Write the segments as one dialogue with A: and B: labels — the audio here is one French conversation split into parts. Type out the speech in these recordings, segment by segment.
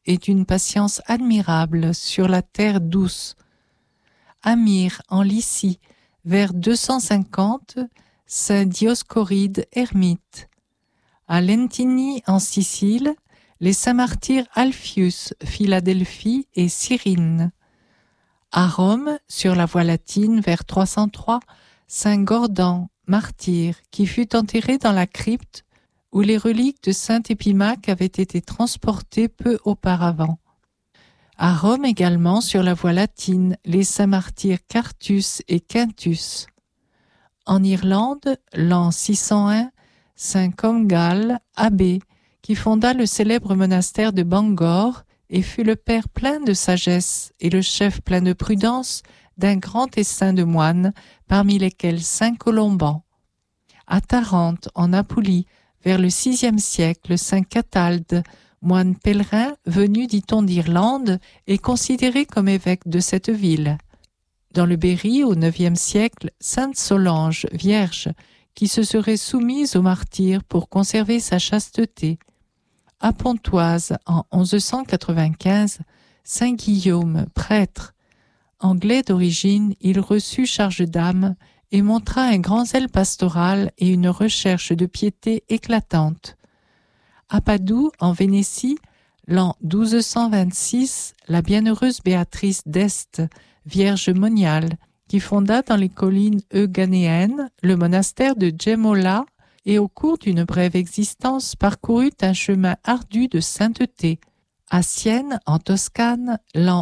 A: et d'une patience admirable sur la terre douce. À Myre, en Lycie, vers 250, saint Dioscoride ermite. À Lentini, en Sicile, les saints martyrs Alpheus, Philadelphie et Cyrine. À Rome, sur la voie latine, vers 303, saint Gordan, martyr, qui fut enterré dans la crypte où les reliques de saint Épimaque avaient été transportées peu auparavant. À Rome également, sur la voie latine, les saints martyrs Quartus et Quintus. En Irlande, l'an 601, saint Comgall, abbé, qui fonda le célèbre monastère de Bangor et fut le père plein de sagesse et le chef plein de prudence d'un grand essaim de moines, parmi lesquels saint Colomban. À Tarente, en Apulie, vers le VIe siècle, saint Catalde, moine pèlerin venu, dit-on, d'Irlande, et considéré comme évêque de cette ville. Dans le Berry, au IXe siècle, sainte Solange, vierge, qui se serait soumise au martyre pour conserver sa chasteté. À Pontoise, en 1195, saint Guillaume, prêtre. Anglais d'origine, il reçut charge d'âme et montra un grand zèle pastoral et une recherche de piété éclatante. À Padoue, en Vénétie, l'an 1226, la bienheureuse Béatrice d'Este, vierge moniale, qui fonda dans les collines euganéennes le monastère de Gemmola et au cours d'une brève existence parcourut un chemin ardu de sainteté. À Sienne, en Toscane, l'an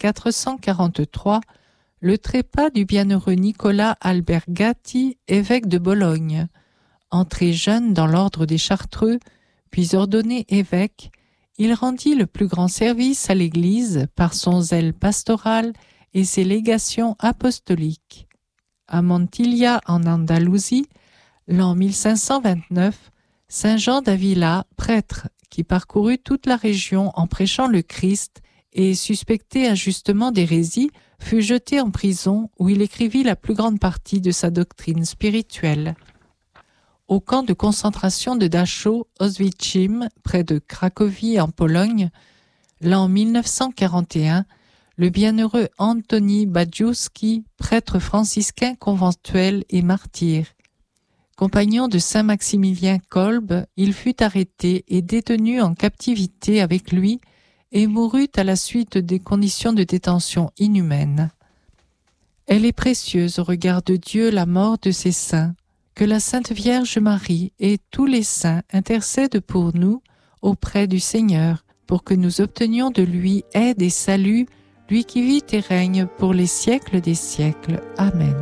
A: 1443, le trépas du bienheureux Nicolas Albergati, évêque de Bologne. Entré jeune dans l'ordre des Chartreux, puis ordonné évêque, il rendit le plus grand service à l'Église par son zèle pastoral et ses légations apostoliques. À Montilla, en Andalousie, l'an 1529, saint Jean d'Avila, prêtre, qui parcourut toute la région en prêchant le Christ et suspecté injustement d'hérésie, fut jeté en prison où il écrivit la plus grande partie de sa doctrine spirituelle. Au camp de concentration de Dachau, Auschwitzim, près de Cracovie en Pologne, l'an 1941, le bienheureux Antoni Bajewski, prêtre franciscain conventuel et martyr. Compagnon de saint Maximilien Kolbe, il fut arrêté et détenu en captivité avec lui et mourut à la suite des conditions de détention inhumaines. Elle est précieuse au regard de Dieu la mort de ses saints. Que la Sainte Vierge Marie et tous les saints intercèdent pour nous auprès du Seigneur, pour que nous obtenions de lui aide et salut, lui qui vit et règne pour les siècles des siècles. Amen.